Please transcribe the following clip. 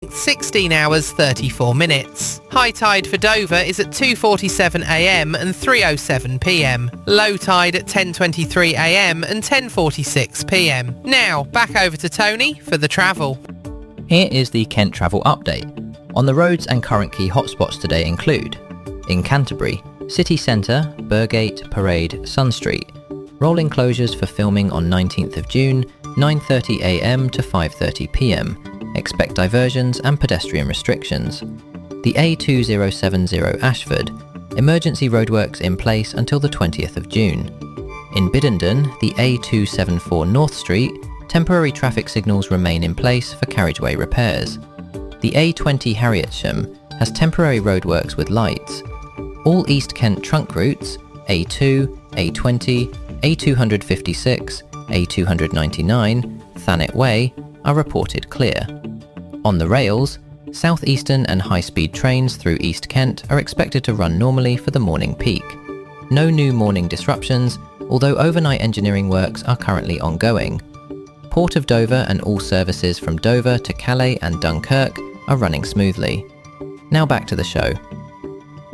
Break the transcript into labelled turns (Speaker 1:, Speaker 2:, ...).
Speaker 1: length 16 hours 34 minutes. High tide for Dover is at 2:47am and 3:07pm. Low tide at 10:23am and 10:46pm. Now, back over to Tony for the travel.
Speaker 2: Here is the Kent travel update. On the roads and current key hotspots today include: in Canterbury, City Centre, Burgate, Parade, Sun Street. Rolling closures for filming on 19th of June, 9:30am to 5:30pm. Expect diversions and pedestrian restrictions. The A2070 Ashford. Emergency roadworks in place until the 20th of June. In Biddenden, the A274 North Street. Temporary traffic signals remain in place for carriageway repairs. The A20 Harrietsham has temporary roadworks with lights. All East Kent trunk routes, A2, A20, A256, A299, Thanet Way, are reported clear. On the rails, South Eastern and high-speed trains through East Kent are expected to run normally for the morning peak. No new morning disruptions, although overnight engineering works are currently ongoing. Port of Dover and all services from Dover to Calais and Dunkirk are running smoothly. Now back to the show.